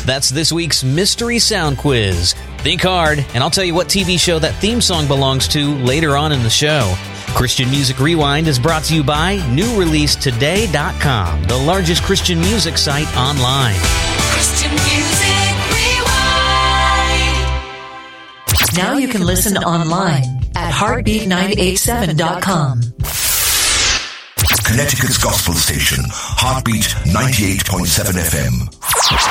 That's this week's Mystery Sound Quiz. Think hard, and I'll tell you what TV show that theme song belongs to later on in the show. Christian Music Rewind is brought to you by NewReleaseToday.com, the largest Christian music site online. Christian Music Rewind. Now you can listen online at Heartbeat987.com. Connecticut's gospel station, Heartbeat 98.7 FM.